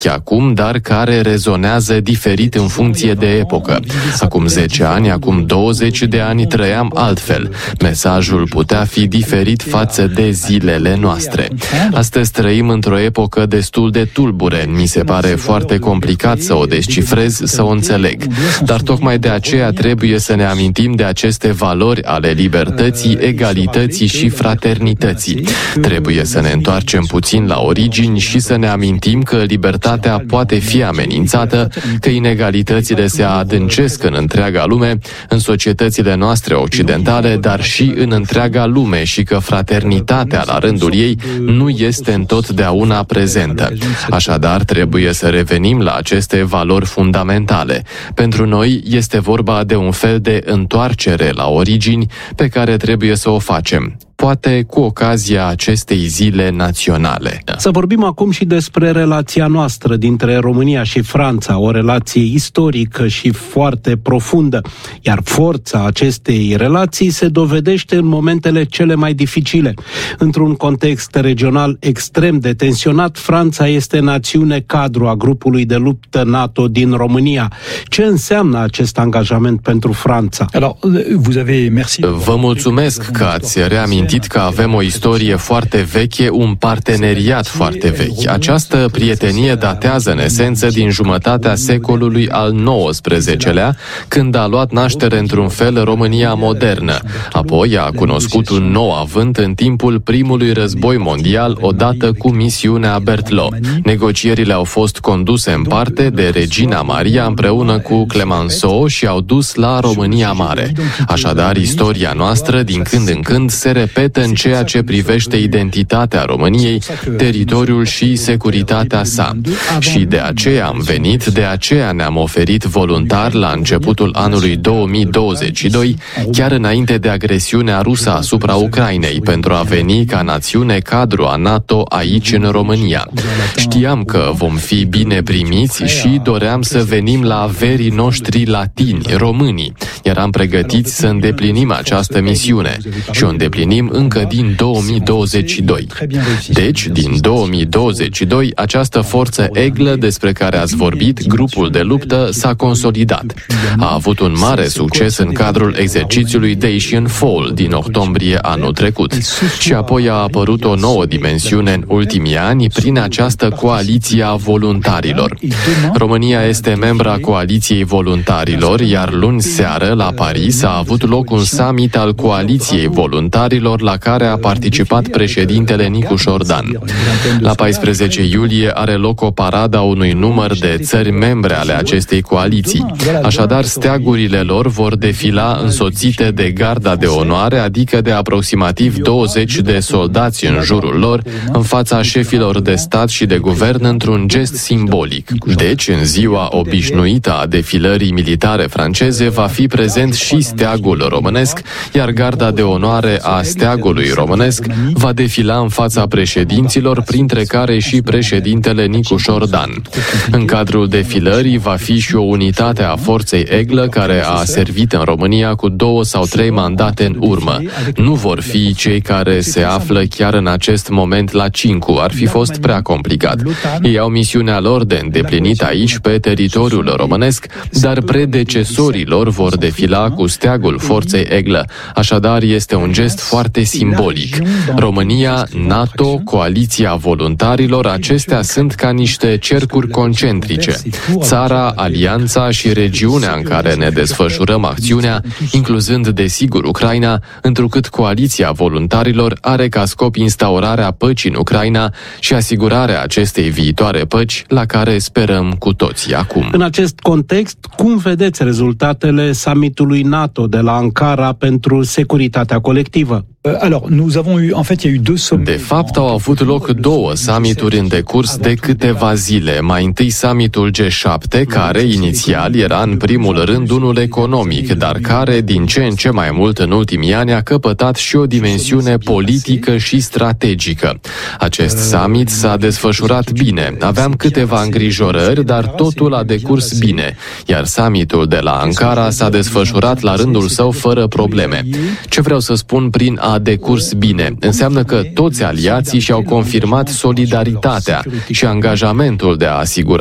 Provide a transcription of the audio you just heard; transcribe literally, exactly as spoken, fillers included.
acum, dar care rezonează diferit în funcție de epocă. Acum zece ani, acum douăzeci de ani trăiam altfel. Mesajul putea fi diferit față de zilele noastre. Astăzi trăim într-o epocă destul de tulbure. Mi se pare foarte complicat să o descifrez, să o înțeleg. Dar tocmai de aceea trebuie să ne amintim de aceste valori ale libertății, egalității și fraternității. Trebuie să ne întoarcem puțin la origini și să ne amintim că libertatea poate fi amenințată, că inegalitățile se adâncesc în întreaga lume, în societățile noastre occidentale, dar și în întreaga lume și că fraternitatea, la rândul ei, nu este întotdeauna prezentă. Așadar, trebuie să revenim la aceste valori fundamentale. Pentru noi este vorba de un fel de întoarcere la origini pe care trebuie să o facem, poate cu ocazia acestei zile naționale. Să vorbim acum și despre relația noastră dintre România și Franța, o relație istorică și foarte profundă, iar forța acestei relații se dovedește în momentele cele mai dificile. Într-un context regional extrem de tensionat, Franța este națiune cadru a grupului de luptă NATO din România. Ce înseamnă acest angajament pentru Franța? Vă mulțumesc că ați reamintit că avem o istorie foarte veche, un parteneriat foarte vechi. Această prietenie datează în esență din jumătatea secolului al nouăsprezecelea, când a luat naștere într-un fel România modernă. Apoi a cunoscut un nou avânt în timpul primului război mondial, odată cu misiunea Berthelot. Negocierile au fost conduse în parte de Regina Maria împreună cu Clemenceau și au dus la România Mare. Așadar, istoria noastră din când în când se repetă în ceea ce privește identitatea României, teritoriul și securitatea sa. Și de aceea am venit, de aceea ne-am oferit voluntar la începutul anului două mii douăzeci și doi, chiar înainte de agresiunea rusă asupra Ucrainei, pentru a veni ca națiune cadru a NATO aici în România. Știam că vom fi bine primiți și doream să venim la averii noștri latini, românii. Eram pregătiți să îndeplinim această misiune și o îndeplinim încă din două mii douăzeci și doi. Deci, din două mii douăzeci și doi, această forță Eglă despre care ați vorbit, grupul de luptă, s-a consolidat. A avut un mare succes în cadrul exercițiului Dacian Fall din octombrie anul trecut. Și apoi a apărut o nouă dimensiune în ultimii ani prin această coaliție a voluntarilor. România este membra coaliției voluntarilor, iar luni seară, la Paris, a avut loc un summit al coaliției voluntarilor la care a participat președintele Nicu Șordan. La paisprezece iulie are loc o paradă a unui număr de țări membre ale acestei coaliții. Așadar, steagurile lor vor defila însoțite de garda de onoare, adică de aproximativ douăzeci de soldați în jurul lor, în fața șefilor de stat și de guvern, într-un gest simbolic. Deci, în ziua obișnuită a defilării militare franceze, va fi prezent și steagul românesc, iar garda de onoare a steagului românesc va defila în fața președinților, printre care și președintele Nicu Șordan. În cadrul defilării va fi și o unitate a forței Eglă, care a servit în România cu două sau trei mandate în urmă. Nu vor fi cei care se află chiar în acest moment la Cincu, ar fi fost prea complicat. Ei au misiunea lor de îndeplinit aici, pe teritoriul românesc, dar predecesorii lor vor defila cu steagul forței Eglă. Așadar, este un gest foarte simbolic. România, NATO, coaliția voluntarilor, acestea sunt ca niște cercuri concentrice. Țara, alianța și regiunea în care ne desfășurăm acțiunea, incluzând desigur Ucraina, întrucât coaliția voluntarilor are ca scop instaurarea păcii în Ucraina și asigurarea acestei viitoare păci la care sperăm cu toții acum. În acest context, cum vedeți rezultatele summitului NATO de la Ankara pentru securitatea colectivă? De fapt, au avut loc două summituri în decurs de câteva zile. Mai întâi summitul G șapte, care inițial era în primul rând unul economic, dar care, din ce în ce mai mult în ultimii ani, a căpătat și o dimensiune politică și strategică. Acest summit s-a desfășurat bine. Aveam câteva îngrijorări, dar totul a decurs bine, iar summitul de la Ankara s-a desfășurat la rândul său fără probleme. Ce vreau să spun prin a a decurs bine. Înseamnă că toți aliații și-au confirmat solidaritatea și angajamentul de a asigura